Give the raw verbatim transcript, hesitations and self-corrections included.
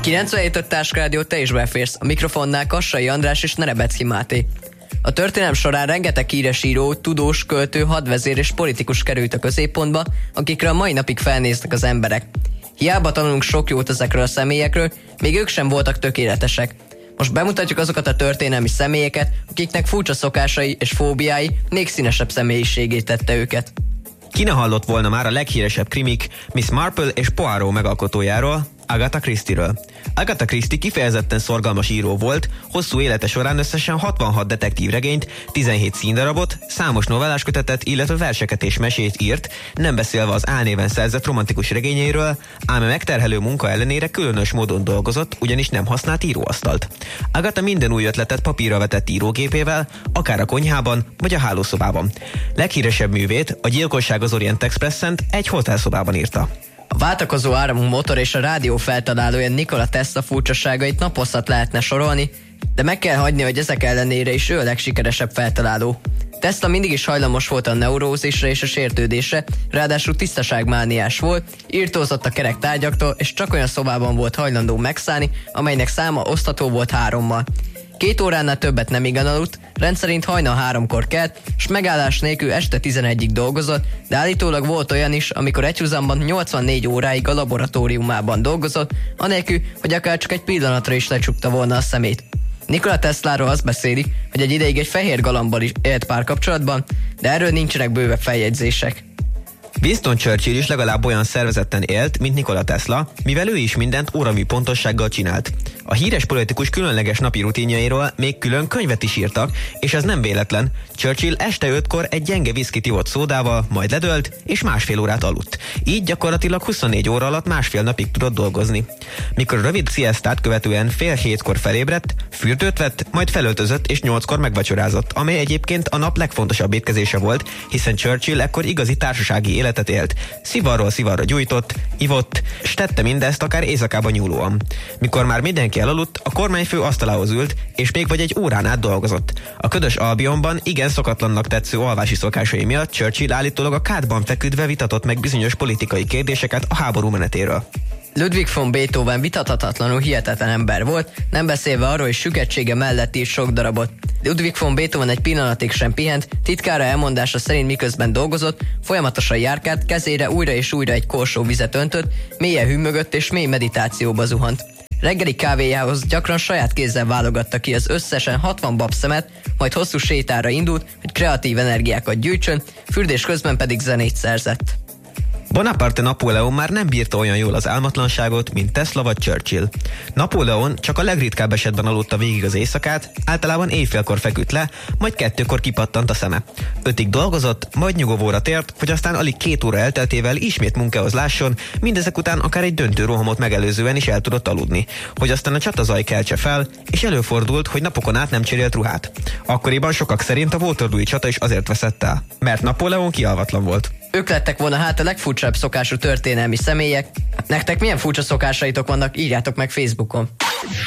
kilencvenhét öt Társkerádió, te is beférsz. A mikrofonnál Kassai András és Nerebecki Máté. A történelem során rengeteg híres író, tudós, költő, hadvezér és politikus került a középpontba, akikre a mai napig felnéznek az emberek. Hiába tanulunk sok jót ezekről a személyekről, még ők sem voltak tökéletesek. Most bemutatjuk azokat a történelmi személyeket, akiknek furcsa szokásai és fóbiái még színesebb személyiségé tette őket. Ki ne hallott volna már a leghíresebb krimik Miss Marple és Poirot megalkotójáról, Agatha Christie-ről. Agatha Christie kifejezetten szorgalmas író volt, hosszú élete során összesen hatvanhat detektív regényt, tizenhét színdarabot, számos novelláskötetet, illetve verseket és mesét írt, nem beszélve az álnéven szerzett romantikus regényeiről, ám a megterhelő munka ellenére különös módon dolgozott, ugyanis nem használt íróasztalt. Agatha minden új ötletet papírra vetett írógépével, akár a konyhában vagy a hálószobában. Leghíresebb művét, a Gyilkosság az Orient Expressen-t egy hotelszobában írta. A váltakozó áramú motor és a rádió feltalálója Nikola Tesla furcsaságait naphosszat lehetne sorolni, de meg kell hagyni, hogy ezek ellenére is ő a legsikeresebb feltaláló. Tesla mindig is hajlamos volt a neurózisra és a sértődésre, ráadásul tisztaságmániás volt, írtózott a kerek tárgyaktól, és csak olyan szobában volt hajlandó megszállni, amelynek száma osztható volt hárommal. Két óránál többet nem igen aludt, rendszerint hajnal háromkor kelt, s megállás nélkül este tizenegyig dolgozott, de állítólag volt olyan is, amikor egyhuzamban nyolcvannégy óráig a laboratóriumában dolgozott, anélkül, hogy akár csak egy pillanatra is lecsukta volna a szemét. Nikola Tesláról azt beszéli, hogy egy ideig egy fehér galambal is élt párkapcsolatban, de erről nincsenek bővebb feljegyzések. Winston Churchill is legalább olyan szervezetten élt, mint Nikola Tesla, mivel ő is mindent óramű pontossággal csinált. A híres politikus különleges napi rutinjairól még külön könyvet is írtak, és ez nem véletlen. Churchill este ötkor egy gyenge viszkit ivott szódával, majd ledölt, és másfél órát aludt. Így gyakorlatilag huszonnégy óra alatt másfél napig tudott dolgozni. Mikor a rövid sziasztát követően fél hétkor felébredt, fürdőt vett, majd felöltözött és nyolckor megvacsorázott, amely egyébként a nap legfontosabb étkezése volt, hiszen Churchill ekkor igazi társasági életet élt. Szivarról szivarra gyújtott, ivott, és tette mindezt akár éjszakában nyúlóan. Mikor már mindenki elaludt, a kormányfő asztalához ült, és még vagy egy órán át dolgozott. A ködös Albionban igen szokatlannak tetsző alvási szokásai miatt Churchill állítólag a kádban feküdve vitatott meg bizonyos politikai kérdéseket a háború menetéről. Ludwig von Beethoven vitathatatlanul hihetetlen ember volt, nem beszélve arról, hogy süketsége mellett írt sok darabot. Ludwig von Beethoven egy pillanatig sem pihent, titkára elmondása szerint miközben dolgozott, folyamatosan járkált, kezére újra és újra egy korsó vizet öntött, mélyen hümmögött és mély meditációba zuhant. Reggeli kávéjához gyakran saját kézzel válogatta ki az összesen hatvan babszemet, majd hosszú sétára indult, hogy kreatív energiákat gyűjtsön, fürdés közben pedig zenét szerzett. Bonaparte Napóleon már nem bírta olyan jól az álmatlanságot, mint Tesla vagy Churchill. Napóleon csak a legritkább esetben aludta végig az éjszakát, általában éjfélkor feküdt le, majd kettőkor kipattant a szeme. Ötig dolgozott, majd nyugovóra tért, hogy aztán alig két óra elteltével ismét munkához lásson, mindezek után akár egy döntő rohamot megelőzően is el tudott aludni, hogy aztán a csatazaj keltse fel, és előfordult, hogy napokon át nem cserélt ruhát. Akkoriban sokak szerint a Waterloo-i csata is azért veszett el, mert Napóleon kialvatlan volt. Ők lettek volna hát a legfurcsább szokású történelmi személyek. Nektek milyen furcsa szokásaitok vannak, írjátok meg Facebookon.